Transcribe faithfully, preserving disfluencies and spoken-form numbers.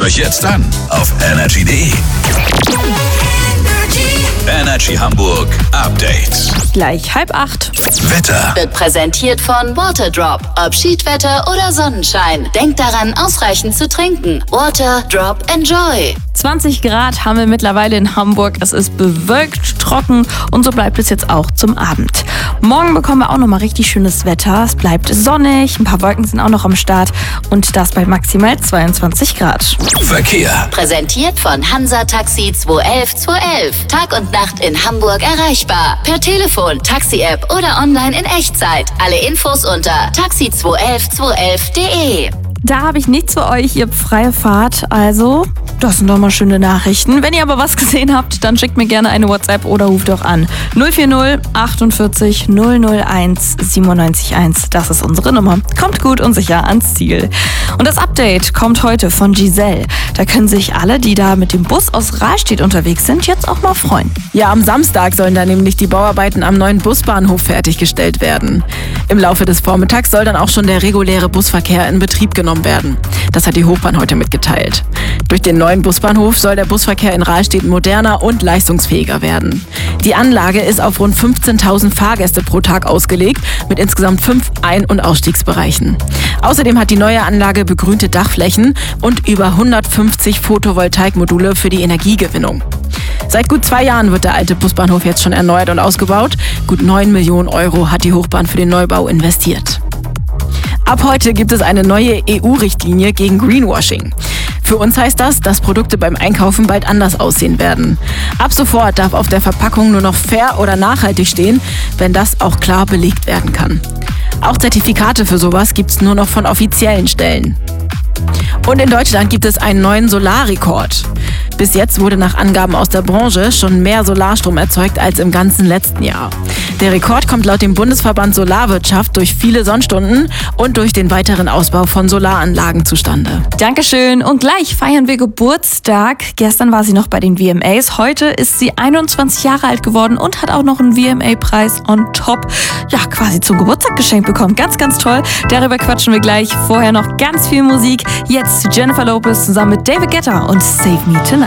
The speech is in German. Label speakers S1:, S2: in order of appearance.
S1: euch jetzt an auf energy punkt de. Energy Hamburg Update.
S2: Gleich halb acht.
S1: Wetter
S3: Wird präsentiert von Waterdrop. Ob Schiedwetter oder Sonnenschein. Denkt daran, ausreichend zu trinken. Waterdrop Enjoy.
S2: zwanzig Grad haben wir mittlerweile in Hamburg. Es ist bewölkt, trocken und so bleibt es jetzt auch zum Abend. Morgen bekommen wir auch nochmal richtig schönes Wetter. Es bleibt sonnig, ein paar Wolken sind auch noch am Start und das bei maximal zweiundzwanzig Grad.
S1: Verkehr.
S3: Präsentiert von Hansa Taxi zwei elf zwei elf. Tag und Nacht in Hamburg erreichbar. Per Telefon, Taxi-App oder online in Echtzeit. Alle Infos unter taxi zwei elf zwei elf punkt de.
S2: Da habe ich nichts für euch, ihr habt freie Fahrt, also das sind doch mal schöne Nachrichten. Wenn ihr aber was gesehen habt, dann schickt mir gerne eine WhatsApp oder ruft doch an. null vier null achtundvierzig null null eins siebenundneunzig eins, das ist unsere Nummer. Kommt gut und sicher ans Ziel. Und das Update kommt heute von Giselle. Da können sich alle, die da mit dem Bus aus Rahlstedt unterwegs sind, jetzt auch mal freuen.
S4: Ja, am Samstag sollen da nämlich die Bauarbeiten am neuen Busbahnhof fertiggestellt werden. Im Laufe des Vormittags soll dann auch schon der reguläre Busverkehr in Betrieb genommen werden. Das hat die Hochbahn heute mitgeteilt. Durch den neuen Busbahnhof soll der Busverkehr in Rahlstedt moderner und leistungsfähiger werden. Die Anlage ist auf rund fünfzehntausend Fahrgäste pro Tag ausgelegt, mit insgesamt fünf Ein- und Ausstiegsbereichen. Außerdem hat die neue Anlage begrünte Dachflächen und über hundertfünfzig Photovoltaikmodule für die Energiegewinnung. Seit gut zwei Jahren wird der alte Busbahnhof jetzt schon erneuert und ausgebaut. Gut neun Millionen Euro hat die Hochbahn für den Neubau investiert. Ab heute gibt es eine neue E U-Richtlinie gegen Greenwashing. Für uns heißt das, dass Produkte beim Einkaufen bald anders aussehen werden. Ab sofort darf auf der Verpackung nur noch fair oder nachhaltig stehen, wenn das auch klar belegt werden kann. Auch Zertifikate für sowas gibt es nur noch von offiziellen Stellen. Und in Deutschland gibt es einen neuen Solarrekord. Bis jetzt wurde nach Angaben aus der Branche schon mehr Solarstrom erzeugt als im ganzen letzten Jahr. Der Rekord kommt laut dem Bundesverband Solarwirtschaft durch viele Sonnenstunden und durch den weiteren Ausbau von Solaranlagen zustande.
S2: Dankeschön und gleich feiern wir Geburtstag. Gestern war sie noch bei den V M As, heute ist sie einundzwanzig Jahre alt geworden und hat auch noch einen V M A-Preis on top, ja quasi zum Geburtstag geschenkt bekommen. Ganz, ganz toll. Darüber quatschen wir gleich. Vorher noch ganz viel Musik. Jetzt Jennifer Lopez zusammen mit David Guetta und Save Me Tonight.